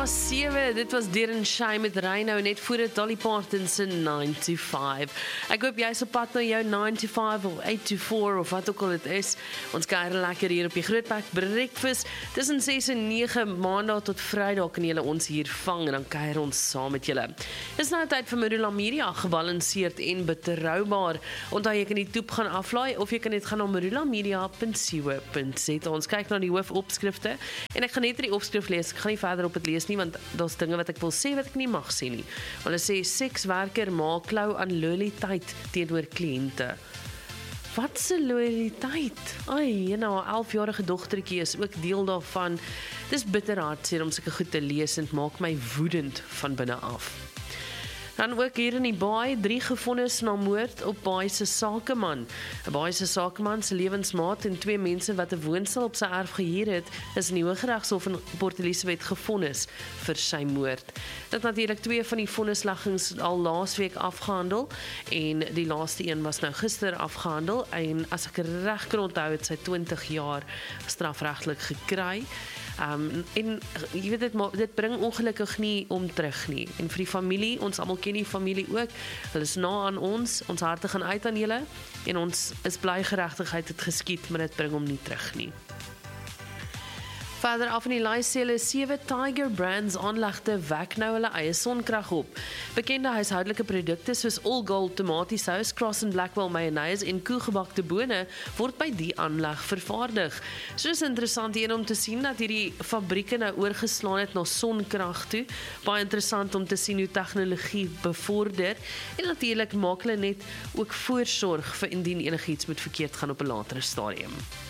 7, dit was Darren Shy met Rhino, net voor dit Dolly Parton se 9 to 5. Ek hoop jy is op pad na jou 9 to 5 of 8 to 4 of wat ook al dit is. Ons kuier lekker hier op die Grootpak Breakfast. Tussen 6 en 9 maandag tot Vrydag kan julle ons hier vang en dan kuier ons saam met julle. Dis nou tyd vir Marula Media, gebalanseerd en betroubaar. Onthou jy kan die toep gaan aflaai of jy kan net gaan na marulamedia.co.za. Ons kyk na die hoofopskrifte en ek gaan net die opskrif lees. Ek gaan nie verder op dit lees nie, want daar's dinge wat ek wil sê wat ek nie mag sê nie. Hulle sê sekswerker maak klou aan lojaliteit teenoor kliënte. Wat se lojaliteit? Ai, nou 'n 11-jarige dogtertjie is ook deel daarvan. Dis bitter hartseer om sulke goed te lees en maak my woedend van binne af. Dan ook hier in die Baai, 3 gevonnis na moord op Baai se sakeman. 'n Baai se sakeman se lewensmaat en 2 mense wat 'n woonstel op sy erf gehuur het, is in die Hooggeregshof in Port Elizabeth gevonnis vir sy moord. Dit natuurlik 2 van die vonnisleggings al laasweek afgehandel en die laaste een was nou gister afgehandel en as ek reg kan onthou het sy 20 jaar strafregtelik gekry. En jy weet dit bring ongelukkig nie om terug nie. En vir die familie, ons almal ken die familie ook. Hulle is na aan ons harte gaan uit aan julle en ons is bly geregtigheid het geskied, maar dit bring hom nie terug nie. Verder af in die lys sê hulle 7 Tiger Brands aanlegte wek nou hulle eie sonkrag op. Bekende huishoudelike produkte soos All Gold tomatiesous, Cross and Blackwell mayonnaise en koegebakte bone word by die aanleg vervaardig. So is interessant hier om te sien dat hierdie fabrieke nou oorgeslaan het na sonkrag toe. Baie interessant om te sien hoe tegnologie bevorder en natuurlik maak hulle net ook voorsorg vir indien enigiets moet verkeerd gaan op 'n latere stadium.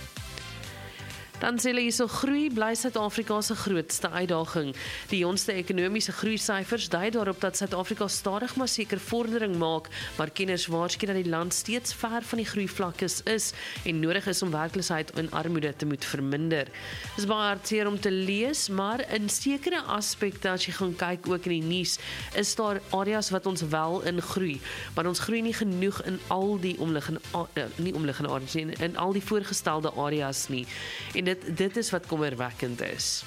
Dan sê hulle hierso, groei bly Suid-Afrika se grootste uitdaging. Die jongste ekonomiese groeisyfers dui daarop dat Suid-Afrika stadig maar seker vordering maak, maar kenners waarsku dat die land steeds ver van die groeivlakke is en nodig is om werkloosheid en armoede te moet verminder. Dit is baie hartseer om te lees, maar in sekere aspekte as jy gaan kyk ook in die nuus, is daar areas wat ons wel in groei, maar ons groei nie genoeg in al die omliggende areas nie, in al die voorgestelde areas nie. En dit is wat kommerwekkend is.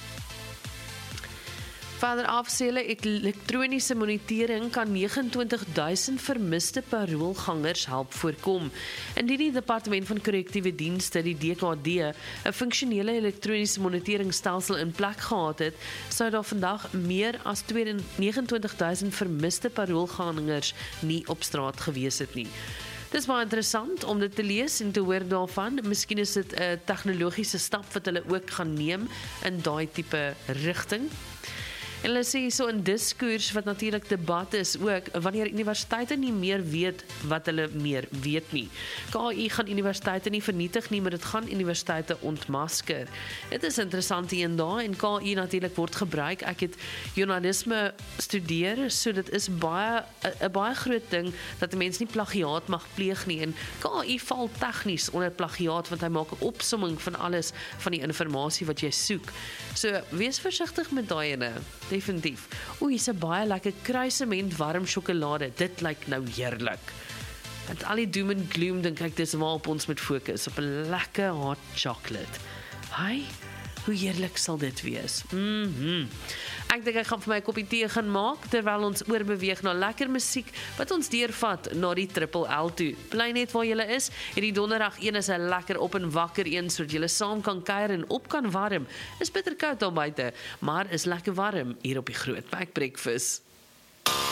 Verder af sê hulle elektroniese monitering kan 29.000 vermiste paroolgangers help voorkom. Indien die Departement van Korrektiewe Dienste, die DKD, 'n funksionele elektroniese moniteringstelsel in plek gehad het, sou daar vandag meer as 29.000 vermiste paroolgangers nie op straat gewees het nie. Dit is baie interessant om dit te lees en te hoor daarvan. Miskien is dit 'n tegnologiese stap wat hulle ook gaan neem in daai tipe rigting. En hulle sê so in diskurs wat natuurlik debat is ook, wanneer universiteite nie meer weet wat hulle meer weet nie. KI gaan universiteite nie vernietig nie, maar dit gaan universiteite ontmasker. Dit is interessant hier en daar en KI natuurlik word gebruik. Ek het journalisme studeer, so dit is 'n baie groot ding dat 'n mens nie plagiaat mag pleeg nie en KI val tegnies onder plagiaat want hy maak 'n opsomming van alles van die inligting wat jy soek. So wees versigtig met daai ene. Definitief. Hier's 'n baie lekker kruisement warm sjokolade. Dit lyk nou heerlik. Met al die doom and gloom dink ek dis waarop ons moet fokus, op 'n lekker hot chocolate. Hi, hoe heerlik sal dit wees? Ek dink ek gaan vir my 'n koppie tee gaan maak terwyl ons oorbeweeg na lekker musiek wat ons deurvat na die Triple L toe. Bly net waar julle is. Hierdie donderdag 1 is 'n lekker op en wakker een sodat julle saam kan kuier en op kan warm. Is bitter koud daar buite, maar is lekker warm hier op die Grootpak Breakfast.